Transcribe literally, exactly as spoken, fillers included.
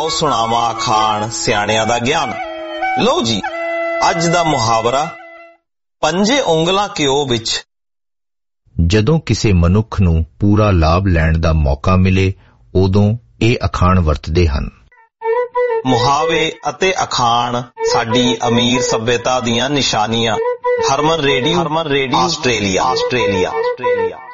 ਸੁਣਾਵਾਂ ਅਖਾਣ ਸਿਆਣਿਆਂ ਦਾ ਗਿਆਨ। ਲਓ ਜੀ, ਅੱਜ ਦਾ ਮੁਹਾਵਰਾ ਪੰਜੇ ਉਂਗਲਾਂ ਘਿਓ ਵਿੱਚ। ਜਦੋਂ ਕਿਸੇ ਮਨੁੱਖ ਨੂੰ ਪੂਰਾ ਲਾਭ ਲੈਣ ਦਾ ਮੌਕਾ ਮਿਲੇ ਉਦੋਂ ਇਹ ਅਖਾਣ ਵਰਤਦੇ ਹਨ। ਮੁਹਾਵੇ ਅਤੇ ਅਖਾਣ ਸਾਡੀ ਅਮੀਰ ਸੱਭਿਅਤਾ ਦੀਆਂ ਨਿਸ਼ਾਨੀਆਂ। ਹਰਮਨ ਰੇਡੀਓ, ਹਰਮਨ ਰੇਡੀਓ, ਆਸਟ੍ਰੇਲੀਆ, ਆਸਟ੍ਰੇਲੀਆ, ਆਸਟ੍ਰੇਲੀਆ।